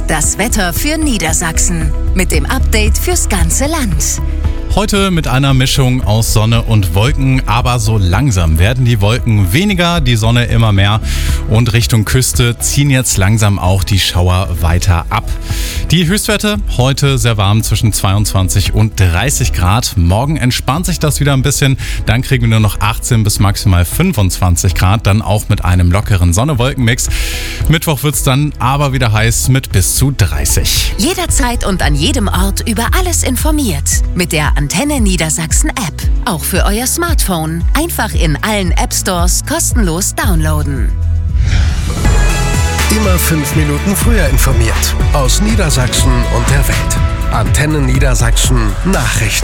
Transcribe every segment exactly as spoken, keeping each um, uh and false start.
Das Wetter für Niedersachsen mit dem Update fürs ganze Land. Heute mit einer Mischung aus Sonne und Wolken, aber so langsam werden die Wolken weniger, die Sonne immer mehr und Richtung Küste ziehen jetzt langsam auch die Schauer weiter ab. Die Höchstwerte heute sehr warm zwischen zweiundzwanzig und dreißig Grad. Morgen entspannt sich das wieder ein bisschen, dann kriegen wir nur noch achtzehn bis maximal fünfundzwanzig Grad, dann auch mit einem lockeren Sonne-Wolken-Mix. Mittwoch wird es dann aber wieder heiß mit bis zu dreißig. Jederzeit und an jedem Ort über alles informiert mit der Antenne Niedersachsen App. Auch für euer Smartphone. Einfach in allen App Stores kostenlos downloaden. Immer fünf Minuten früher informiert. Aus Niedersachsen und der Welt. Antenne Niedersachsen Nachrichten.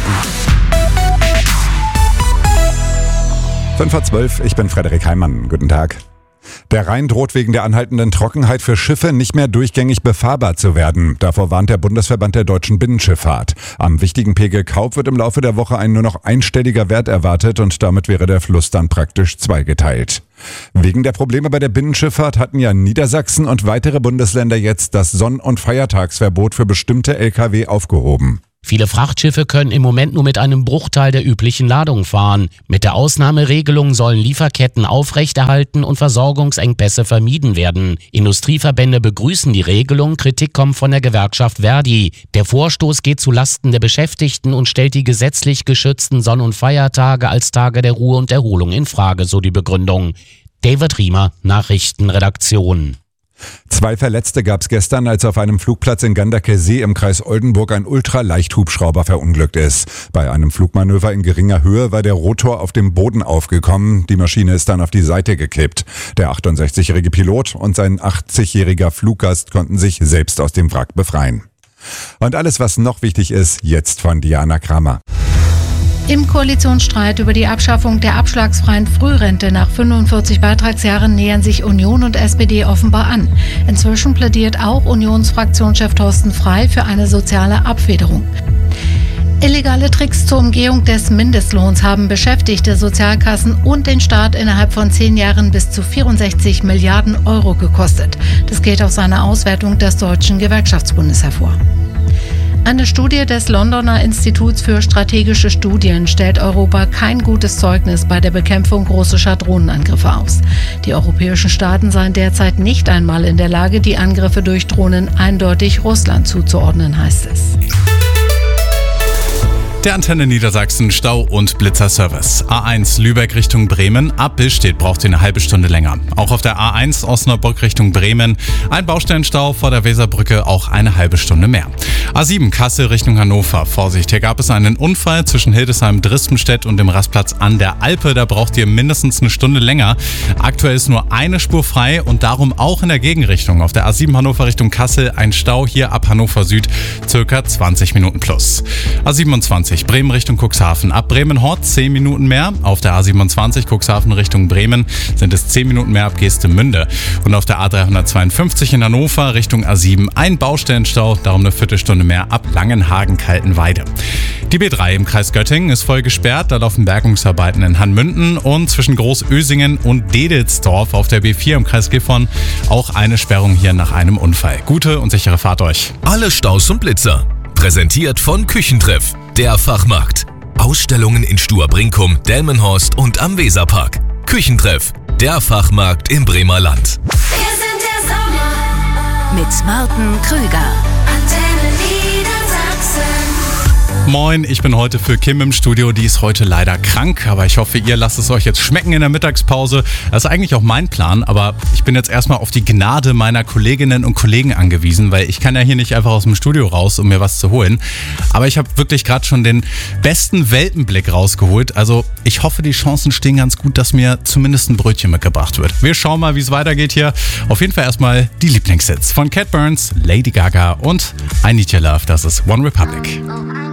fünf vor zwölf, ich bin Frederik Heimann. Guten Tag. Der Rhein droht wegen der anhaltenden Trockenheit für Schiffe nicht mehr durchgängig befahrbar zu werden. Davor warnt der Bundesverband der deutschen Binnenschifffahrt. Am wichtigen Pegel Kaub wird im Laufe der Woche ein nur noch einstelliger Wert erwartet und damit wäre der Fluss dann praktisch zweigeteilt. Wegen der Probleme bei der Binnenschifffahrt hatten ja Niedersachsen und weitere Bundesländer jetzt das Sonn- und Feiertagsverbot für bestimmte L K W aufgehoben. Viele Frachtschiffe können im Moment nur mit einem Bruchteil der üblichen Ladung fahren. Mit der Ausnahmeregelung sollen Lieferketten aufrechterhalten und Versorgungsengpässe vermieden werden. Industrieverbände begrüßen die Regelung, Kritik kommt von der Gewerkschaft Verdi. Der Vorstoß geht zu Lasten der Beschäftigten und stellt die gesetzlich geschützten Sonn- und Feiertage als Tage der Ruhe und Erholung in Frage, so die Begründung. David Riemer, Nachrichtenredaktion. Zwei Verletzte gab es gestern, als auf einem Flugplatz in Ganderkesee im Kreis Oldenburg ein Ultraleichthubschrauber verunglückt ist. Bei einem Flugmanöver in geringer Höhe war der Rotor auf dem Boden aufgekommen. Die Maschine ist dann auf die Seite gekippt. Der achtundsechzigjährige Pilot und sein achtzigjähriger Fluggast konnten sich selbst aus dem Wrack befreien. Und alles, was noch wichtig ist, jetzt von Diana Kramer. Im Koalitionsstreit über die Abschaffung der abschlagsfreien Frührente nach fünfundvierzig Beitragsjahren nähern sich Union und S P D offenbar an. Inzwischen plädiert auch Unionsfraktionschef Thorsten Frey für eine soziale Abfederung. Illegale Tricks zur Umgehung des Mindestlohns haben Beschäftigte, Sozialkassen und den Staat innerhalb von zehn Jahren bis zu vierundsechzig Milliarden Euro gekostet. Das geht aus einer Auswertung des Deutschen Gewerkschaftsbundes hervor. Eine Studie des Londoner Instituts für strategische Studien stellt Europa kein gutes Zeugnis bei der Bekämpfung russischer Drohnenangriffe aus. Die europäischen Staaten seien derzeit nicht einmal in der Lage, die Angriffe durch Drohnen eindeutig Russland zuzuordnen, heißt es. Der Antenne Niedersachsen Stau- und Blitzerservice. A eins Lübeck Richtung Bremen. Ab Billstedt braucht ihr eine halbe Stunde länger. Auch auf der A eins Osnabrück Richtung Bremen. Ein Baustellenstau vor der Weserbrücke, auch eine halbe Stunde mehr. A sieben Kassel Richtung Hannover. Vorsicht, hier gab es einen Unfall zwischen Hildesheim-Drispenstedt und dem Rastplatz an der Alpe. Da braucht ihr mindestens eine Stunde länger. Aktuell ist nur eine Spur frei und darum auch in der Gegenrichtung. Auf der A sieben Hannover Richtung Kassel ein Stau hier ab Hannover Süd, circa zwanzig Minuten plus. A siebenundzwanzig Bremen Richtung Cuxhaven. Ab Bremen-Hort zehn Minuten mehr. Auf der A siebenundzwanzig Cuxhaven Richtung Bremen sind es zehn Minuten mehr ab Geestemünde. Und auf der A dreihundertzweiundfünfzig in Hannover Richtung A sieben ein Baustellenstau, darum eine Viertelstunde mehr ab Langenhagen-Kaltenweide. Die B drei im Kreis Göttingen ist voll gesperrt. Da laufen Bergungsarbeiten in Hanmünden und zwischen Großösingen und Dedelsdorf auf der B vier im Kreis Gifhorn auch eine Sperrung hier nach einem Unfall. Gute und sichere Fahrt euch. Alle Staus und Blitzer. Präsentiert von Küchentreff, der Fachmarkt. Ausstellungen in Stuhr-Brinkum, Delmenhorst und am Weserpark. Küchentreff, der Fachmarkt im Bremer Land. Wir sind der Sommer mit Martin Krüger. Antenne Niedersachsen. Moin, ich bin heute für Kim im Studio. Die ist heute leider krank, aber ich hoffe, ihr lasst es euch jetzt schmecken in der Mittagspause. Das ist eigentlich auch mein Plan, aber ich bin jetzt erstmal auf die Gnade meiner Kolleginnen und Kollegen angewiesen, weil ich kann ja hier nicht einfach aus dem Studio raus, um mir was zu holen. Aber ich habe wirklich gerade schon den besten Welpenblick rausgeholt. Also ich hoffe, die Chancen stehen ganz gut, dass mir zumindest ein Brötchen mitgebracht wird. Wir schauen mal, wie es weitergeht hier. Auf jeden Fall erstmal die Lieblingshits von Cat Burns, Lady Gaga und I Need Your Love. Das ist One Republic.